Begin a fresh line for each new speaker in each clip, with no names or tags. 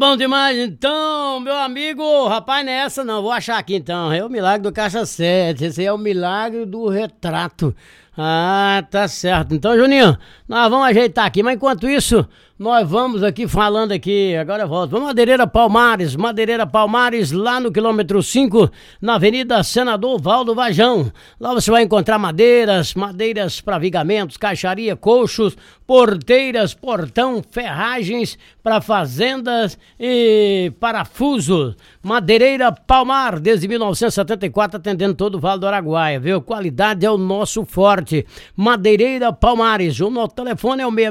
Bom demais, então, meu amigo. Rapaz, não é essa não, vou achar aqui então. É o milagre do Caixa 7, esse aí é o milagre do retrato. Ah, tá certo. Então, Juninho, nós vamos ajeitar aqui, mas enquanto isso, nós vamos aqui falando aqui, agora eu volto. Vamos Madeireira Palmares, lá no quilômetro 5, na Avenida Senador Valdo Vajão. Lá você vai encontrar madeiras para vigamentos, caixaria, colchos, porteiras, portão, ferragens para fazendas e parafusos. Madeireira Palmar, desde 1974, atendendo todo o Vale do Araguaia, viu? Qualidade é o nosso forte. Madeireira Palmares, o nosso telefone é o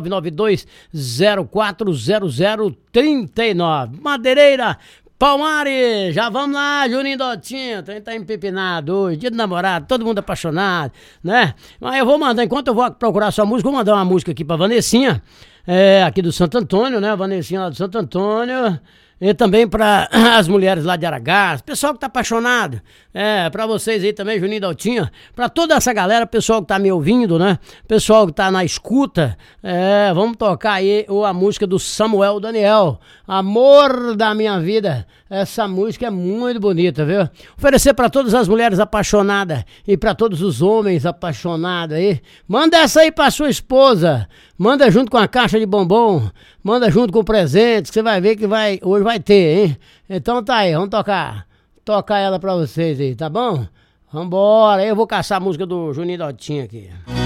66992040039. Madeireira Palmares, já vamos lá, Juninho Dotinho, a gente tá empipinado hoje, dia do namorado, todo mundo apaixonado, né? Mas eu vou mandar, enquanto eu vou procurar sua música, vou mandar uma música aqui pra Vanessinha, aqui do Santo Antônio, né? Vanessinha lá do Santo Antônio. E também para as mulheres lá de Aragás, pessoal que tá apaixonado, para vocês aí também, Juninho Daltinho, para toda essa galera, pessoal que tá me ouvindo, né, pessoal que tá na escuta, vamos tocar aí a música do Samuel Daniel, Amor da Minha Vida. Essa música é muito bonita, viu? Oferecer para todas as mulheres apaixonadas e para todos os homens apaixonados aí, manda essa aí para sua esposa, manda junto com a caixa de bombom, manda junto com o presente, que você vai ver que hoje vai ter, hein? Então tá aí, vamos tocar ela pra vocês aí, tá bom? Vambora, eu vou caçar a música do Juninho Dotinho aqui.